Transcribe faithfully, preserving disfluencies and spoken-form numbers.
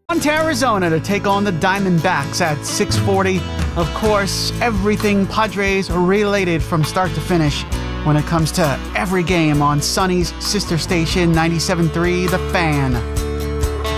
On to Arizona to take on the Diamondbacks at six forty. Of course, everything Padres related from start to finish when it comes to every game on Sonny's sister station ninety-seven point three The Fan.